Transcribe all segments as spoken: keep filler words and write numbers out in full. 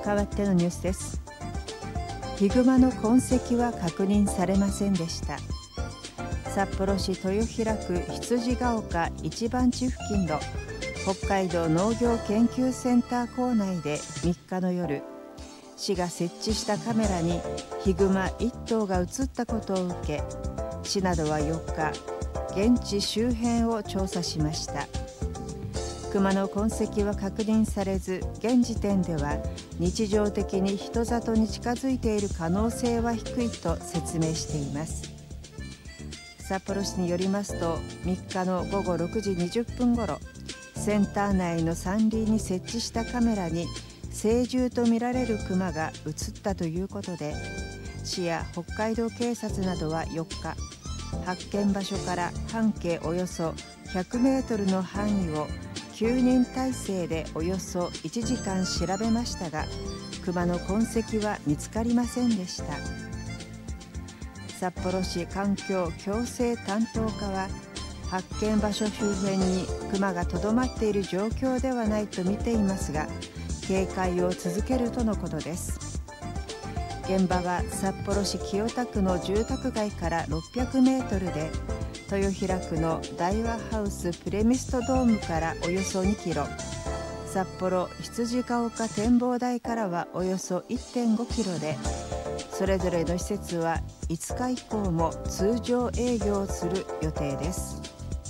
代わってのニュースです。ヒグマの痕跡は確認されませんでした。札幌市豊平区羊ヶ丘一番地付近の北海道農業研究センター構内でみっかの夜、市が設置したカメラにヒグマいっ頭が映ったことを受け、市などはよっか、現地周辺を調査しました。クマの痕跡は確認されず、現時点では日常的に人里に近づいている可能性は低いと説明しています。札幌市によりますと、みっかのごごろくじにじゅっぷんごろ、センター内の山林に設置したカメラに成獣とみられるクマが映ったということで、市や北海道警察などはよっか、発見場所から半径およそひゃくメートルの範囲をきゅうにん体制でおよそいちじかん調べましたが、クマの痕跡は見つかりませんでした。札幌市環境共生担当課は、発見場所周辺にクマがとどまっている状況ではないと見ていますが、警戒を続けるとのことです。現場は札幌市清田区の住宅街からろっぴゃくメートルで、豊平区の大和ハウスプレミストドームからおよそにキロ、札幌羊ヶ丘展望台からはおよそ いってんごキロで、それぞれの施設はいつか以降も通常営業する予定です。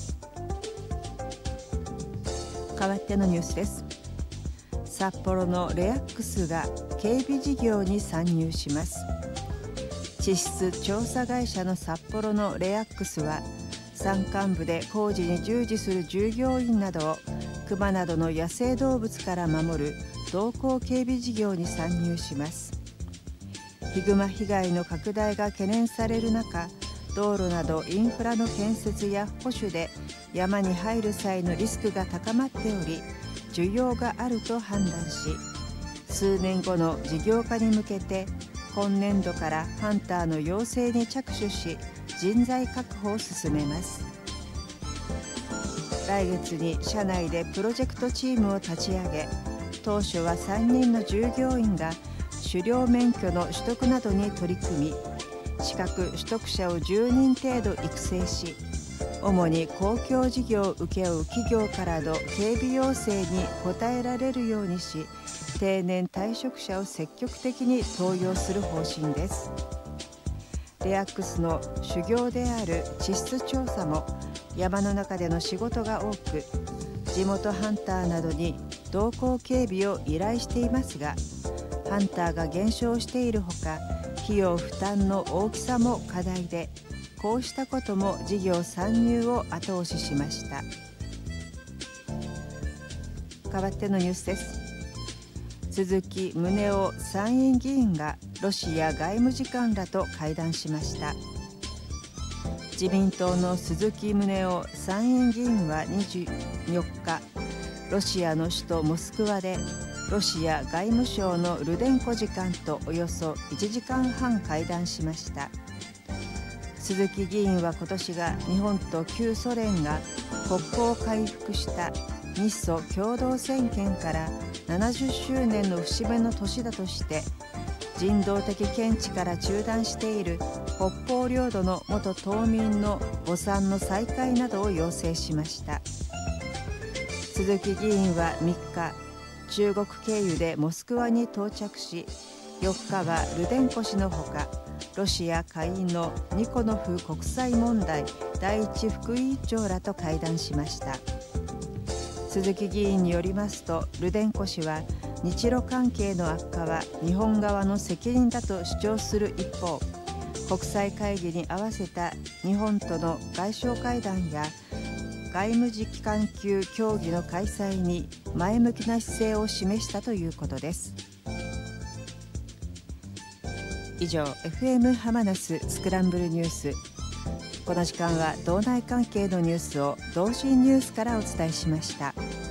代わってのニュースです。札幌のレアックスが警備事業に参入します。地質調査会社の札幌のレアックスは、山間部で工事に従事する従業員などをクマなどの野生動物から守る同行警備事業に参入します。ヒグマ被害の拡大が懸念される中、道路などインフラの建設や保守で山に入る際のリスクが高まっており、需要があると判断し、数年後の事業化に向けて今年度からハンターの養成に着手し、人材確保を進めます。来月に社内でプロジェクトチームを立ち上げ、当初はさんにんの従業員が狩猟免許の取得などに取り組み、資格取得者をじゅうにん程度育成し、主に公共事業を請け負う企業からの警備要請に応えられるようにし、定年退職者を積極的に登用する方針です。レアックスの主業である地質調査も山の中での仕事が多く、地元ハンターなどに同行警備を依頼していますが、ハンターが減少しているほか、費用負担の大きさも課題で、こうしたことも事業参入を後押ししました。代わってのニュースです。鈴木宗男参院議員がロシア外務次官らと会談しました。自民党の鈴木宗男参院議員はにじゅうよっか、ロシアの首都モスクワでロシア外務省のルデンコ次官とおよそいちじかんはん会談しました。鈴木議員は今年が日本と旧ソ連が国交を回復した日ソ共同宣言からななじゅっしゅうねんの節目の年だとして、人道的見地から中断している北方領土の元島民の墓参の再開などを要請しました。鈴木議員はみっか、中国経由でモスクワに到着し、よっかはルデンコ氏のほか、ロシア下院のニコノフ国際問題第一副委員長らと会談しました。鈴木議員によりますと、ルデンコ氏は日露関係の悪化は日本側の責任だと主張する一方、国際会議に合わせた日本との外相会談や外務次官級協議の開催に前向きな姿勢を示したということです。以上、エフエム ハマナススクランブルニュース。この時間は道内関係のニュースを同心ニュースからお伝えしました。